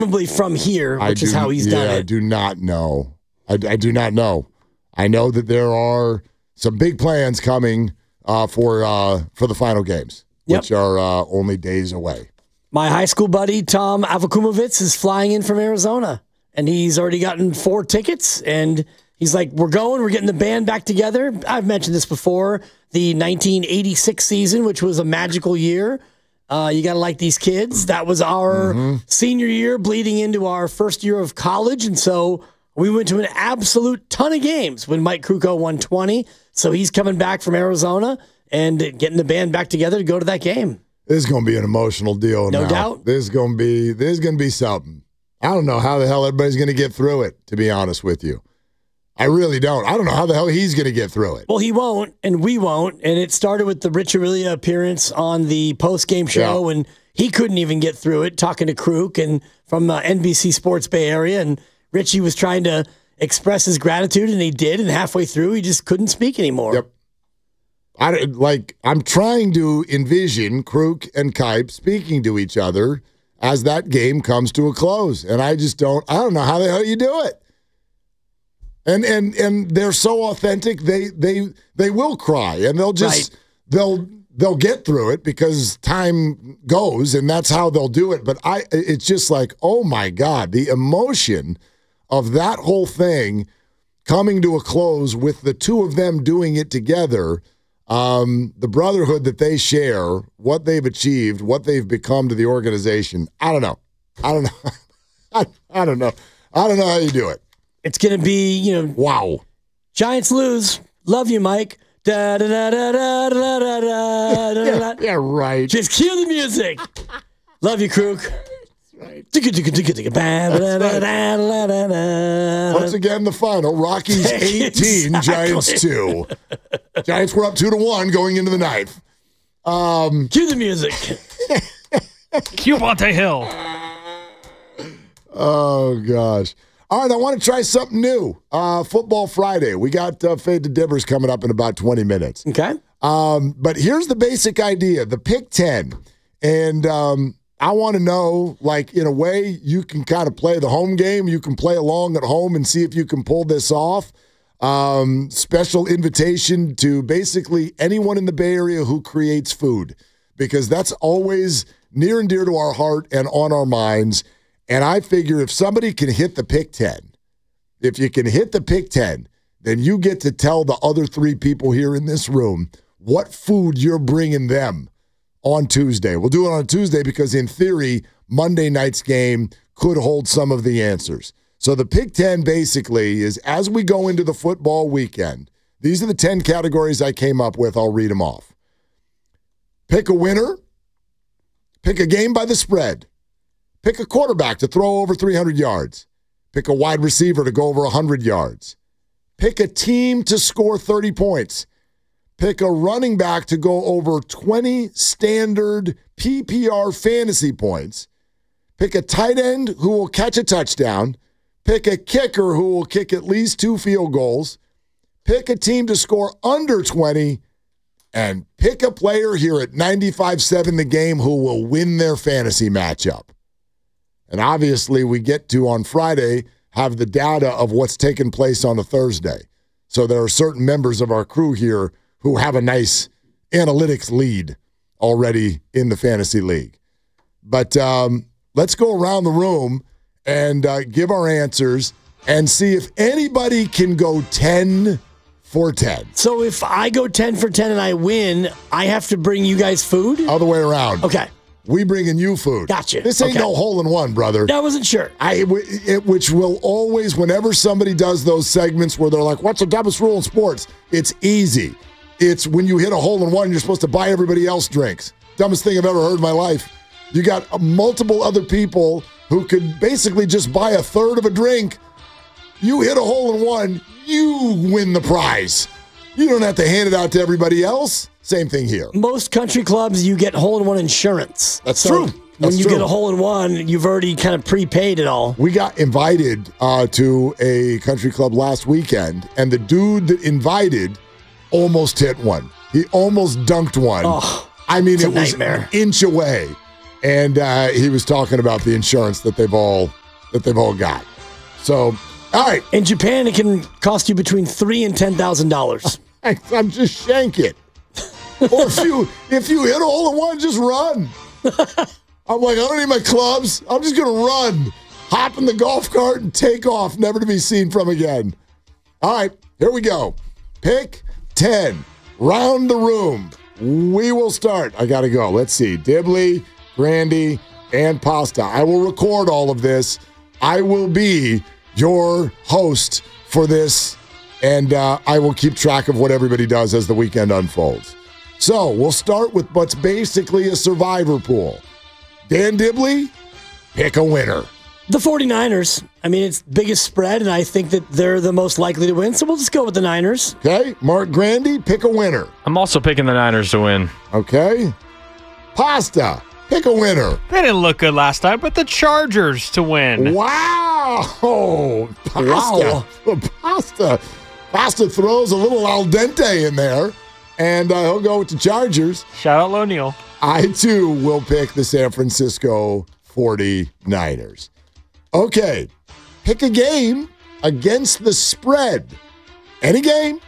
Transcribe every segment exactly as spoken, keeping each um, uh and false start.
Probably from here, which I is do, how he's yeah, done it. I do not know. I, I do not know. I know that there are some big plans coming uh, for uh, for the final games, Yep. which are uh, only days away. My high school buddy, Tom Avakumovitz, is flying in from Arizona, and he's already gotten four tickets, and he's like, we're going, we're getting the band back together. I've mentioned this before, the nineteen eighty-six season, which was a magical year. Uh, you got to like these kids. That was our mm-hmm. senior year bleeding into our first year of college, and so we went to an absolute ton of games when Mike Krukow won twenty, so he's coming back from Arizona and getting the band back together to go to that game. This is going to be an emotional deal. No now. doubt. This is going to be this is going to be something. I don't know how the hell everybody's going to get through it, to be honest with you. I really don't. I don't know how the hell he's going to get through it. Well, he won't, and we won't. And it started with the Rich Aurelia appearance on the post-game show, yeah. and he couldn't even get through it, talking to Kruk and from uh, N B C Sports Bay Area. And Richie was trying to express his gratitude, and he did. And halfway through, he just couldn't speak anymore. Yep. I, like, I'm trying to envision Kruk and Kipe speaking to each other as that game comes to a close. And I just don't, I don't know how the hell you do it. And and and they're so authentic, they they they will cry and they'll just right. they'll they'll get through it because time goes and that's how they'll do it. But I it's just like, oh my God, the emotion of that whole thing coming to a close with the two of them doing it together. Um, the brotherhood that they share, what they've achieved, what they've become to the organization. I don't know. I don't know. I, I don't know. I don't know how you do it. It's going to be, you know. Wow. Giants lose. Love you, Mike. Da, da, da, da, da, da, da, da, da, yeah, yeah, right. Just cue the music. Love you, Kruk. Right. Once again, the final. Rockies eighteen, exactly. Giants two. Giants were up two to one going into the ninth. Um, Cue the music. Cue Monte Hill. Oh, gosh. All right, I want to try something new. Uh, Football Friday. We got uh, Fade to Dibbers coming up in about twenty minutes. Okay. Um, but here's the basic idea, the Pick ten. And um, I want to know, like, in a way, you can kind of play the home game. You can play along at home and see if you can pull this off. Um, special invitation to basically anyone in the Bay Area who creates food, because that's always near and dear to our heart and on our minds. And I figure if somebody can hit the Pick ten, if you can hit the Pick ten, then you get to tell the other three people here in this room what food you're bringing them on Tuesday. We'll do it on Tuesday because, in theory, Monday night's game could hold some of the answers. So the Pick ten basically is, as we go into the football weekend, these are the ten categories I came up with. I'll read them off. Pick a winner. Pick a game by the spread. Pick a quarterback to throw over three hundred yards. Pick a wide receiver to go over one hundred yards. Pick a team to score thirty points. Pick a running back to go over twenty standard P P R fantasy points. Pick a tight end who will catch a touchdown. Pick a kicker who will kick at least two field goals. Pick a team to score under twenty. And pick a player here at ninety-five seven The Game who will win their fantasy matchup. And obviously, we get to, on Friday, have the data of what's taken place on a Thursday. So there are certain members of our crew here who have a nice analytics lead already in the fantasy league. But um, let's go around the room and uh, give our answers and see if anybody can go ten for ten. So if I go ten for ten and I win, I have to bring you guys food? Other way around. Okay. We bringing you food. Gotcha. This ain't okay. no hole in one, brother. I wasn't sure. I, it, which will always, whenever somebody does those segments where they're like, what's the dumbest rule in sports? It's easy. It's when you hit a hole in one, you're supposed to buy everybody else drinks. Dumbest thing I've ever heard in my life. You got uh, multiple other people who could basically just buy a third of a drink. You hit a hole in one, you win the prize. You don't have to hand it out to everybody else. Same thing here. Most country clubs, you get hole-in-one insurance. That's so true. When That's you true. get a hole-in-one, you've already kind of prepaid it all. We got invited uh, to a country club last weekend, and the dude that invited almost hit one. He almost dunked one. Oh, I mean, it's it a was nightmare. an inch away. and uh, he was talking about the insurance that they've all that they've all got. So, all right, In Japan, it can cost you between three and ten thousand dollars. I'm just shank it. Or if you if you hit a hole in one, just run. I'm like, I don't need my clubs. I'm just gonna run, hop in the golf cart, and take off, never to be seen from again. All right, here we go. Pick ten. Round the room. We will start. I gotta go. Let's see. Dibley, Grandy, and Pasta. I will record all of this. I will be your host for this, and uh, I will keep track of what everybody does as the weekend unfolds. So we'll start with what's basically a survivor pool. Dan Dibley, pick a winner. The 49ers. I mean, it's biggest spread, and I think that they're the most likely to win, so we'll just go with the Niners. Okay, Mark Grandy, pick a winner. I'm also picking the Niners to win. Okay. Pasta, pick a winner. They didn't look good last time, but the Chargers to win. Wow. Pasta. Wow. Pasta. Pasta throws a little al dente in there, and uh, he'll go with the Chargers. Shout out L'Oneal. I, too, will pick the San Francisco 49ers. Okay, pick a game against the spread. Any game,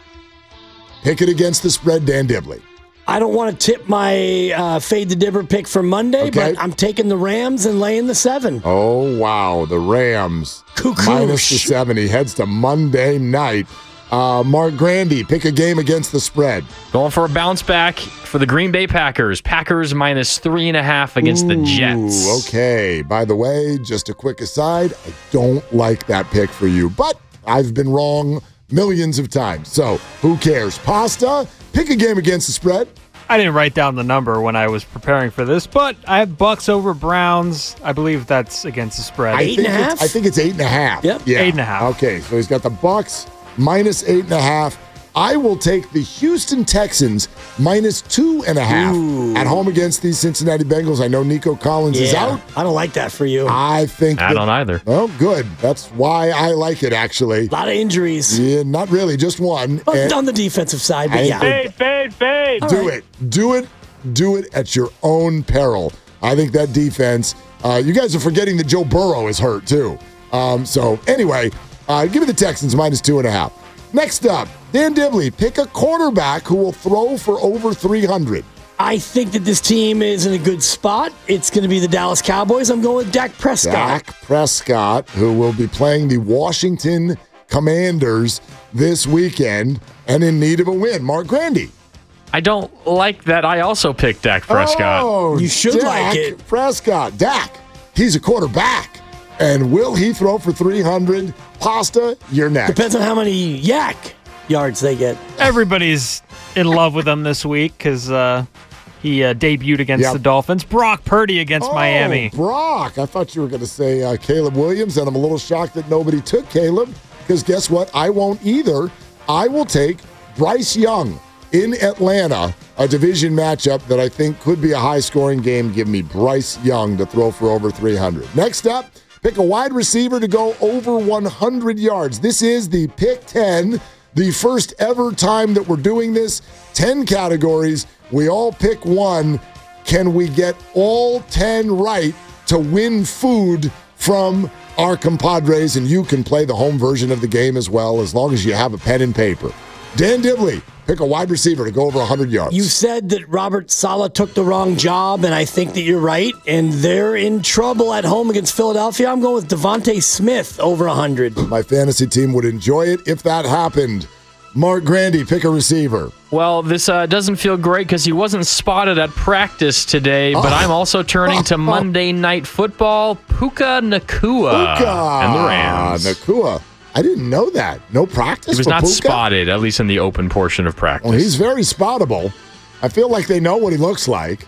pick it against the spread, Dan Dibley. I don't want to tip my uh, fade the dibber pick for Monday, Okay. but I'm taking the Rams and laying the seven. Oh, wow, the Rams. Cuckoo. Minus the seven. He heads to Monday night. Uh, Mark Grandy, pick a game against the spread. Going for a bounce back for the Green Bay Packers. Packers minus three and a half against the Jets. Ooh, okay. By the way, just a quick aside, I don't like that pick for you, but I've been wrong millions of times. So who cares? Pasta, pick a game against the spread. I didn't write down the number when I was preparing for this, but I have Bucks over Browns. I believe that's against the spread. I Eight think and a it's- half? I think it's eight and a half. Yep. Yeah. Eight and a half. Okay, so he's got the Bucks minus eight and a half. I will take the Houston Texans minus two and a half Ooh. at home against these Cincinnati Bengals. I know Nico Collins is Yeah, out. I don't like that for you. A I think I that- don't either. Oh, good. That's why I like it, actually. lot of injuries. Yeah, not really, just one. Well, And on the defensive side, but I yeah. think- Fade, fade, fade. do it. Do it. Do it at your own peril. I think that defense, uh, you guys are forgetting that Joe Burrow is hurt, too. Um, so, anyway, uh, give me the Texans minus two and a half. Next up, Dan Dibley, pick a quarterback who will throw for over three hundred. I think that this team is in a good spot. It's going to be the Dallas Cowboys. I'm going with Dak Prescott. Dak Prescott, who will be playing the Washington Commanders this weekend and in need of a win. Mark Grandy. I don't like that. I also picked Dak Prescott. Oh, You should Dak like it. Prescott. Dak, he's a quarterback. And will he throw for three hundred? Pasta, you're next. Depends on how many yak yards they get. Everybody's in love with him this week because uh, he uh, debuted against Yep. the Dolphins. Brock Purdy against Oh, Miami. Brock. I thought you were going to say uh, Caleb Williams, and I'm a little shocked that nobody took Caleb because guess what? I won't either. I will take Bryce Young in Atlanta, a division matchup that I think could be a high-scoring game. Give me Bryce Young to throw for over three hundred. Next up, pick a wide receiver to go over one hundred yards. This is the Pick ten, the first ever time that we're doing this. ten categories. We all pick one. Can we get all ten right to win food from our compadres? And you can play the home version of the game as well, as long as you have a pen and paper. Dan Dibley, pick a wide receiver to go over one hundred yards. You said that Robert Saleh took the wrong job, and I think that you're right. And they're in trouble at home against Philadelphia. I'm going with Devontae Smith over one hundred. My fantasy team would enjoy it if that happened. Mark Grandy, pick a receiver. Well, this uh, doesn't feel great because he wasn't spotted at practice today, but Oh. I'm also turning to Monday Night Football. Puka Nakua Puka. and the Rams. Nakua. I didn't know that. No practice He was for not Puka? spotted, at least in the open portion of practice. Well, he's very spottable. I feel like they know what he looks like.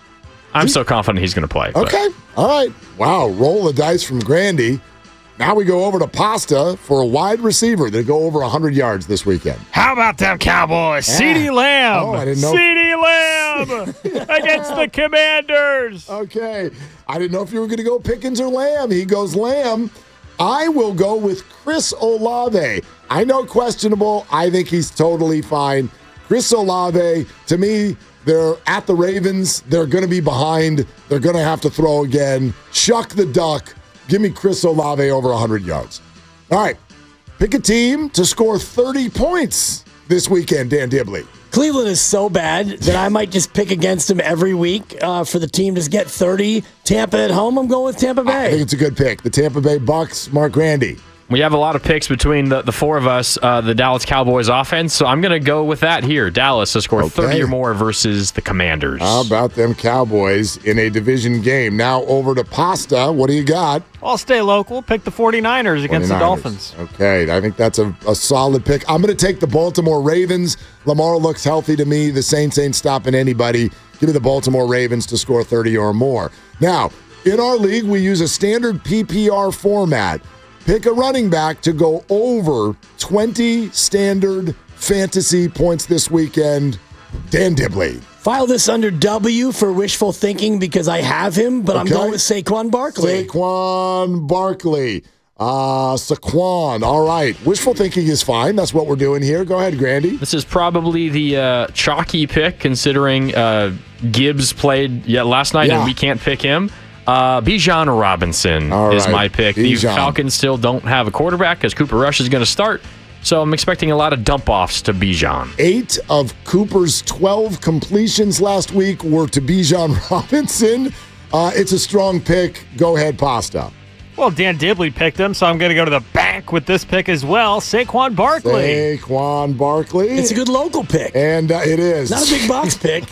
I'm so confident he's going to play. but- Okay. All right. Wow. Roll the dice from Grandy. Now we go over to Pasta for a wide receiver that go over one hundred yards this weekend. How about them Cowboys? CeeDee Lamb. Oh, I didn't know. CeeDee Lamb against the Commanders. Okay. I didn't know if you were going to go Pickens or Lamb. He goes Lamb. I will go with Chris Olave. I know questionable. I think he's totally fine. Chris Olave, to me, they're at the Ravens. They're going to be behind. They're going to have to throw again. Shuck the duck. Give me Chris Olave over one hundred yards. All right. Pick a team to score thirty points this weekend, Dan Dibley. Cleveland is so bad that I might just pick against them every week uh, for the team to get thirty. Tampa at home, I'm going with Tampa Bay. I think it's a good pick. The Tampa Bay Bucks, Mark Grandy. We have a lot of picks between the, the four of us, uh, the Dallas Cowboys offense, so I'm going to go with that here. Dallas to score Okay. thirty or more versus the Commanders. How about them Cowboys in a division game? Now over to Pasta. What do you got? I'll stay local. Pick the 49ers against the 49ers. Dolphins. Okay, I think that's a, a solid pick. I'm going to take the Baltimore Ravens. Lamar looks healthy to me. The Saints ain't stopping anybody. Give me the Baltimore Ravens to score thirty or more. Now, in our league, we use a standard P P R format. Pick a running back to go over twenty standard fantasy points this weekend. Dan Dibley. File this under W for wishful thinking because I have him, but I'm Okay. going with Saquon Barkley. Saquon Barkley. Uh, Saquon. All right. Wishful thinking is fine. That's what we're doing here. Go ahead, Grandy. This is probably the uh, chalky pick considering uh, Gibbs played yet last night Yeah. and we can't pick him. Uh, Bijan Robinson All is right. my pick. The Bijan. Falcons still don't have a quarterback because Cooper Rush is going to start, so I'm expecting a lot of dump-offs to Bijan. Eight of Cooper's twelve completions last week were to Bijan Robinson. Uh, it's a strong pick. Go ahead, Pasta. Well, Dan Dibley picked him, so I'm going to go to the bank with this pick as well. Saquon Barkley. Saquon Barkley. It's a good local pick. And uh, it is. Not a big box pick.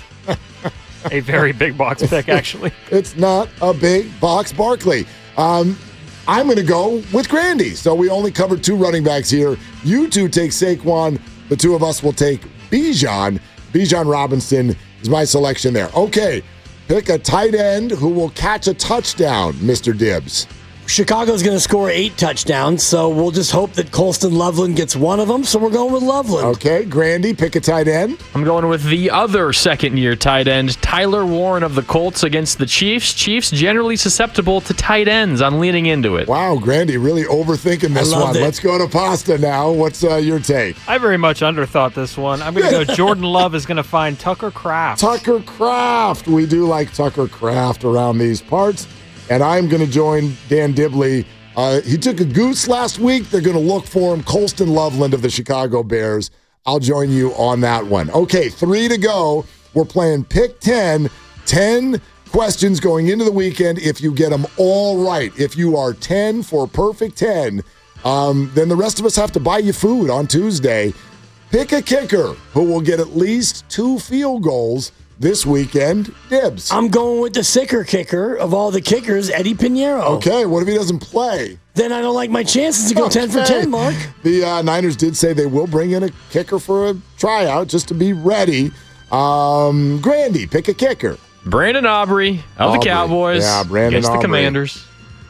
A very big box pick, actually. It's not a big box Barkley. Um, I'm going to go with Grandy. So we only covered two running backs here. You two take Saquon. The two of us will take Bijan. Bijan Robinson is my selection there. Okay, pick a tight end who will catch a touchdown, Mister Dibbs. Chicago's going to score eight touchdowns, so we'll just hope that Colston Loveland gets one of them, so we're going with Loveland. Okay, Grandy, pick a tight end. I'm going with the other second-year tight end, Tyler Warren of the Colts against the Chiefs. Chiefs generally susceptible to tight ends. I'm leaning into it. Wow, Grandy, really overthinking this I loved one. it. Let's go to Pasta now. What's uh, your take? I very much underthought this one. I'm going to go Jordan Love is going to find Tucker Kraft. Tucker Kraft. We do like Tucker Kraft around these parts. And I'm going to join Dan Dibley. Uh, he took a goose last week. They're going to look for him. Colston Loveland of the Chicago Bears. I'll join you on that one. Okay, three to go. We're playing Pick ten. ten questions going into the weekend. If you get them all right, if you are ten for perfect ten, um, then the rest of us have to buy you food on Tuesday. Pick a kicker who will get at least two field goals this weekend. Dibs. I'm going with the sicker kicker of all the kickers, Eddie Pinheiro. Okay, what if he doesn't play? Then I don't like my chances to go ten for Okay. ten, Mark. The uh, Niners did say they will bring in a kicker for a tryout just to be ready. Um, Grandy, pick a kicker. Brandon Aubrey of Aubrey. the Cowboys Yeah, Brandon against Aubrey. the Commanders.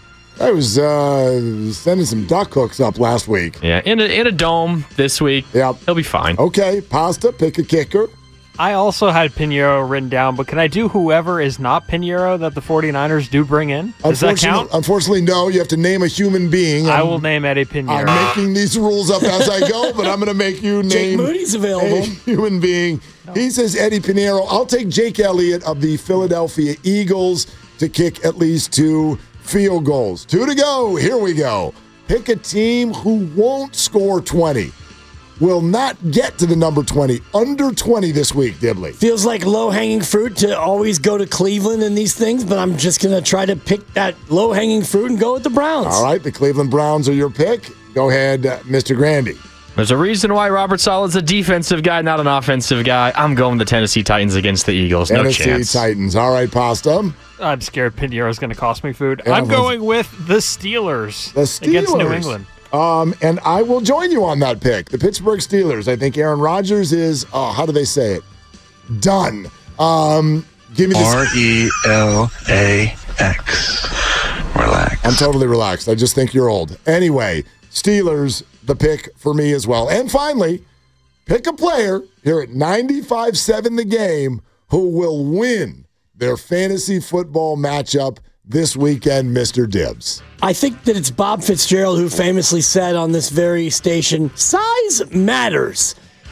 I was uh, sending some duck hooks up last week. Yeah, in a, in a dome this week. Yep. He'll be fine. Okay, Pasta, pick a kicker. I also had Pinheiro written down, but can I do whoever is not Pinheiro that the 49ers do bring in? Does that Unfortunately, count? unfortunately, no. You have to name a human being. I I'm- will name Eddie Pinheiro. I'm making these rules up as I go, but I'm going to make you Jake name Moody's a available. human being. He says Eddie Pinheiro. I'll take Jake Elliott of the Philadelphia Eagles to kick at least two field goals. Two to go. Here we go. Pick a team who won't score twenty. Will not get to the number twenty. Under twenty this week, Dibley. Feels like low-hanging fruit to always go to Cleveland in these things, but I'm just going to try to pick that low-hanging fruit and go with the Browns. All right, the Cleveland Browns are your pick. Go ahead, uh, Mister Grandy. There's a reason why Robert Sala's a defensive guy, not an offensive guy. I'm going the Tennessee Titans against the Eagles. No Tennessee chance. Titans. All right, Pasta. I'm scared Pinheiro is going to cost me food. Yeah, I'm well, going with the Steelers, The Steelers. against New England. Um, and I will join you on that pick. The Pittsburgh Steelers. I think Aaron Rodgers is, oh, how do they say it? Done. Um, give me this. R E L A X. Relax. I'm totally relaxed. I just think you're old. Anyway, Steelers, the pick for me as well. And finally, pick a player here at ninety-five seven the game who will win their fantasy football matchup this weekend, Mister Dibbs. I think that it's Bob Fitzgerald who famously said on this very station, size matters.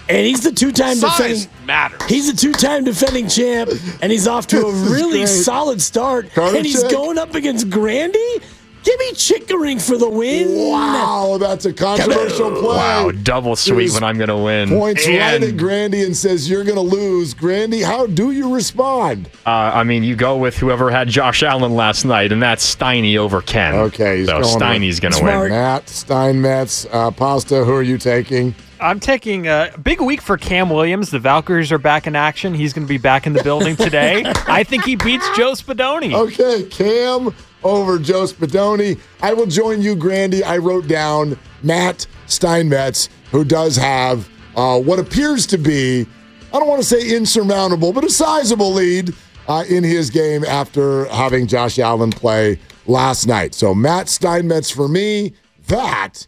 And he's the two-time Size defending matters. He's a two-time defending champ, and he's off to a really great. solid start. Carter and he's Chick. going up against Grandy. Give me Chickering for the win. Wow, that's a controversial play. Wow, double sweet His when I'm going to win. Points right And, at Grandy and says you're going to lose. Grandy, how do you respond? uh, I mean, you go with whoever had Josh Allen last night, and that's Steiny over Ken. Okay, he's so going Steiny's going to Smart. win. Matt Steinmetz, uh, Pasta, who are you taking? I'm taking a big week for Cam Williams. The Valkyries are back in action. He's going to be back in the building today. I think he beats Joe Spadoni. Okay, Cam over Joe Spadoni. I will join you, Grandy. I wrote down Matt Steinmetz, who does have uh, what appears to be, I don't want to say insurmountable, but a sizable lead uh, in his game after having Josh Allen play last night. So Matt Steinmetz for me. That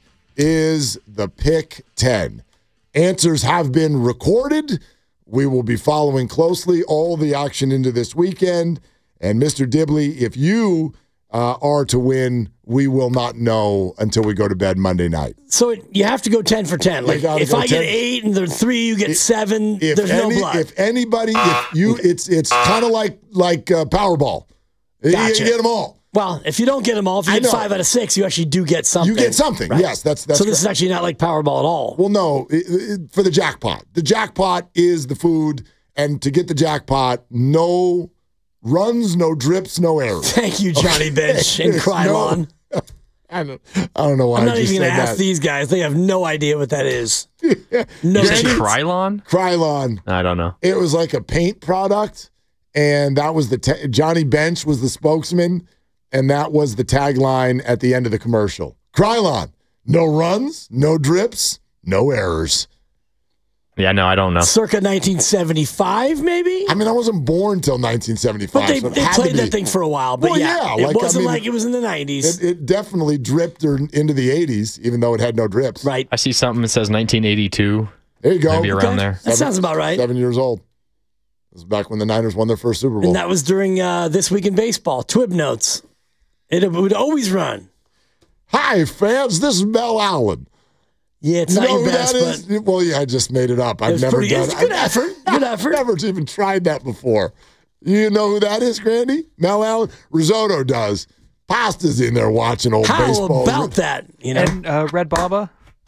is the pick ten. Answers have been recorded. We will be following closely all the action into this weekend. And Mister Dibley, if you uh, are to win, we will not know until we go to bed Monday night. So it, you have to go ten for ten. Like gotta if go I get ten. eight and there's three, you get seven. If There's any, no blood. if anybody, if you, it's it's kind of like like uh, Powerball. You- Gotcha. You get them all. well, if you don't get them all, if you I get know. five out of six, you actually do get something. You get something. Right. Yes, that's that's. so this correct. is actually not like Powerball at all. Well, no, it, it, for the jackpot. The jackpot is the food, and to get the jackpot, no runs, no drips, no errors. Thank you, Johnny Bench and There's Krylon. no- I don't, I don't know why I'm I not just even going said to ask that. these guys. They have no idea what that is. No You said chance. Krylon? Krylon. I don't know. It was like a paint product, and that was the ta- Johnny Bench was the spokesman, and that was the tagline at the end of the commercial. Krylon, no runs, no drips, no errors. Yeah, no, I don't know. Circa nineteen seventy-five, maybe? I mean, I wasn't born until nineteen seventy-five. But they, so it they had to played be. that thing for a while. But Well, yeah, yeah, it like, I wasn't mean, like it was in the nineties. It, it definitely dripped or into the eighties, even though it had no drips. right. I see something that says nineteen eighty-two. There you go. Maybe around Okay. there. That sounds about right. Seven years old. It was back when the Niners won their first Super Bowl. And that was during uh, This Week in Baseball, Twib Notes. It would always run. Hi, fans. This is Mel Allen. Yeah, it's You not know your who best, that but is? Well, yeah, I just made it up. I've was never pretty- done it's good I've- effort. Good effort. I've never even tried that before. You know who that is, Grandy? Mel Allen? Risotto does. Pasta's in there watching old how baseball. about that? You know, And uh, Red Baba.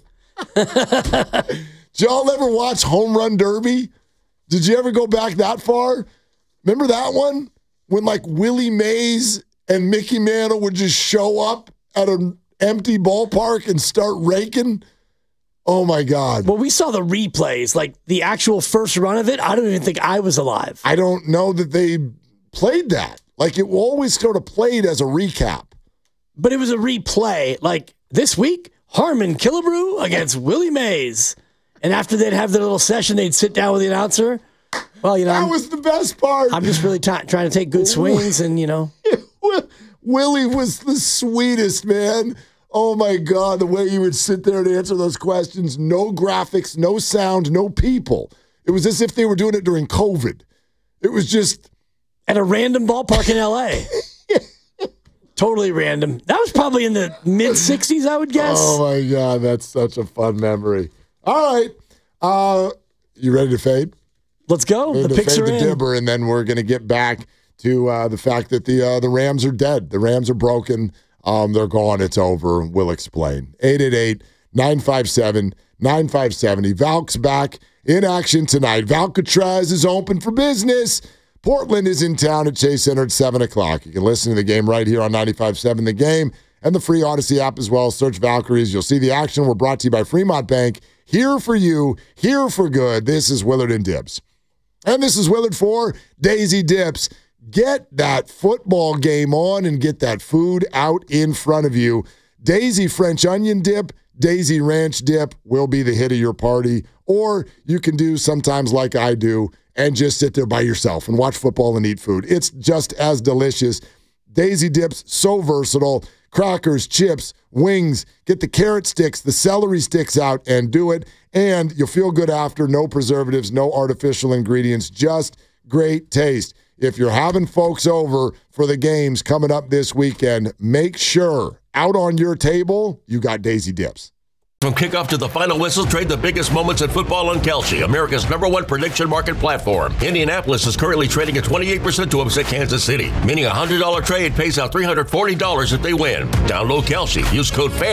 Did y'all ever watch Home Run Derby? Did you ever go back that far? Remember that one? When like Willie Mays and Mickey Mantle would just show up at an empty ballpark and start raking? Oh my God. well, we saw the replays, like the actual first run of it. I don't even think I was alive. I don't know that they played that. Like it always sort of played as a recap. But it was a replay. Like this week, Harmon Killebrew against Willie Mays. And after they'd have their little session, they'd sit down with the announcer. Well, you know, That I'm, was the best part. I'm just really t- trying to take good swings and, you know. Willie was the sweetest, man. Oh my God, the way he would sit there and answer those questions. No graphics, no sound, no people. It was as if they were doing it during COVID. It was just, At a random ballpark in L A. Totally random. That was probably in the mid sixties, I would guess. oh my God, that's such a fun memory. All right. Uh, you ready to fade? Let's go. Ready The to picks fade are the in. dibber, and then we're going to get back to uh, the fact that the uh, the Rams are dead. The Rams are broken. Um, they're gone. It's over. We'll explain. eight eight eight, nine five seven, nine five seven zero. Valk's back in action tonight. Valcatraz is open for business. Portland is in town at Chase Center at seven o'clock. You can listen to the game right here on ninety-five point seven The Game and the free Odyssey app as well. Search Valkyries. You'll see the action. We're brought to you by Fremont Bank. Here for you, here for good. This is Willard and Dips. And this is Willard for Daisy Dips. Get that football game on and get that food out in front of you. Daisy French onion dip, Daisy ranch dip will be the hit of your party. Or you can do sometimes like I do and just sit there by yourself and watch football and eat food. It's just as delicious. Daisy dips, so versatile. Crackers, chips, wings. Get the carrot sticks, the celery sticks out and do it. And you'll feel good after. No preservatives, no artificial ingredients, just great taste. If you're having folks over for the games coming up this weekend, make sure out on your table you got Daisy Dips. From kickoff to the final whistle, trade the biggest moments in football on Kalshi, America's number one prediction market platform. Indianapolis is currently trading at twenty-eight percent to upset Kansas City, meaning a one hundred dollars trade pays out three hundred forty dollars if they win. Download Kalshi. Use code FAN